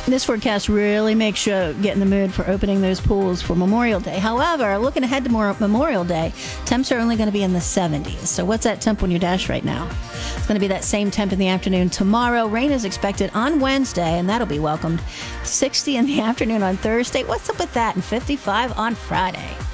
This forecast really makes you get in the mood for opening those pools for Memorial Day. However, looking ahead to Memorial Day, temps are only going to be in the 70s. So what's that temp on your dash right now? It's going to be that same temp in the afternoon tomorrow. Rain is expected on Wednesday, and that'll be welcomed. 60 in the afternoon on Thursday. What's up with that? And 55 on Friday.